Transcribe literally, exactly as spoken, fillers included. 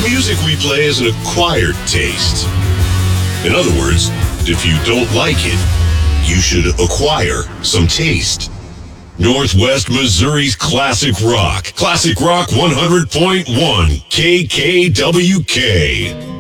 music we play is an acquired taste. In other words, if you don't like it, you should acquire some taste. Northwest Missouri's Classic Rock. Classic Rock one hundred point one K K W K.